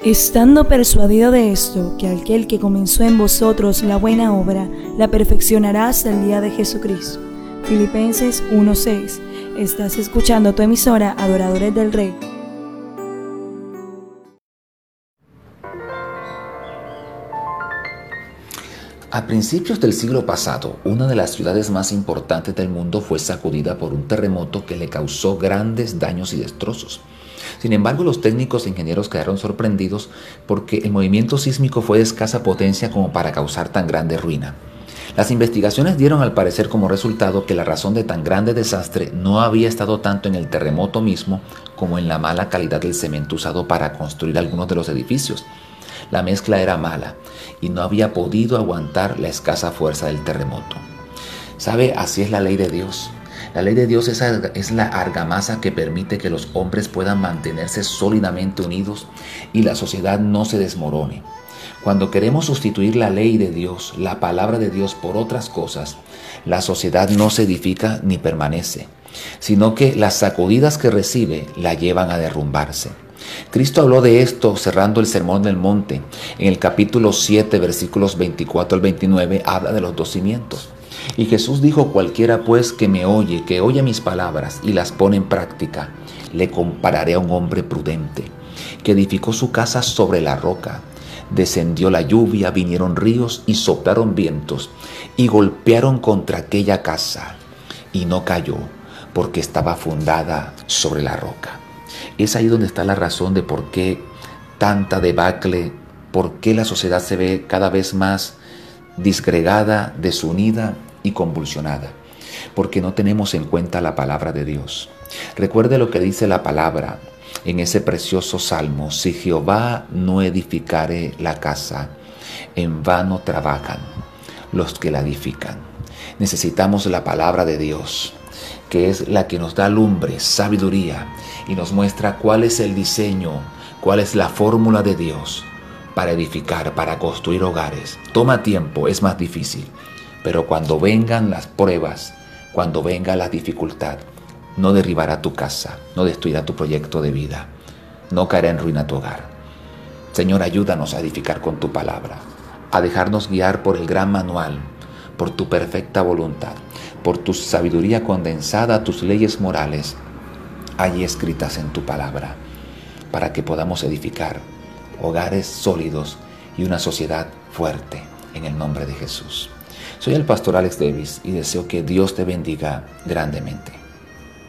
Estando persuadido de esto, que aquel que comenzó en vosotros la buena obra, la perfeccionará hasta el día de Jesucristo. Filipenses 1:6. Estás escuchando tu emisora Adoradores del Rey. A principios del siglo pasado, una de las ciudades más importantes del mundo fue sacudida por un terremoto que le causó grandes daños y destrozos. Sin embargo, los técnicos e ingenieros quedaron sorprendidos porque el movimiento sísmico fue de escasa potencia como para causar tan grande ruina. Las investigaciones dieron al parecer como resultado que la razón de tan grande desastre no había estado tanto en el terremoto mismo como en la mala calidad del cemento usado para construir algunos de los edificios. La mezcla era mala y no había podido aguantar la escasa fuerza del terremoto. ¿Sabe? Así es la ley de Dios. La ley de Dios es la argamasa que permite que los hombres puedan mantenerse sólidamente unidos y la sociedad no se desmorone. Cuando queremos sustituir la ley de Dios, la palabra de Dios por otras cosas, la sociedad no se edifica ni permanece, sino que las sacudidas que recibe la llevan a derrumbarse. Cristo habló de esto cerrando el Sermón del Monte. En el capítulo 7, versículos 24 al 29, habla de los 2 cimientos. Y Jesús dijo: cualquiera pues que me oye, que oye mis palabras y las pone en práctica, le compararé a un hombre prudente, que edificó su casa sobre la roca. Descendió la lluvia, vinieron ríos y soplaron vientos, y golpearon contra aquella casa, y no cayó, porque estaba fundada sobre la roca. Es ahí donde está la razón de por qué tanta debacle, por qué la sociedad se ve cada vez más disgregada, desunida y convulsionada, porque no tenemos en cuenta la palabra de Dios. Recuerde lo que dice la palabra en ese precioso salmo: si Jehová no edificare la casa, en vano trabajan los que la edifican. Necesitamos la palabra de Dios, que es la que nos da lumbre, sabiduría, y nos muestra cuál es el diseño, cuál es la fórmula de Dios para edificar, para construir hogares. Toma tiempo, es más difícil, pero cuando vengan las pruebas, cuando venga la dificultad, no derribará tu casa, no destruirá tu proyecto de vida, no caerá en ruina tu hogar. Señor, ayúdanos a edificar con tu palabra, a dejarnos guiar por el gran manual, por tu perfecta voluntad, por tu sabiduría condensada, tus leyes morales, allí escritas en tu palabra, para que podamos edificar hogares sólidos y una sociedad fuerte, en el nombre de Jesús. Soy el pastor Alex Davis y deseo que Dios te bendiga grandemente.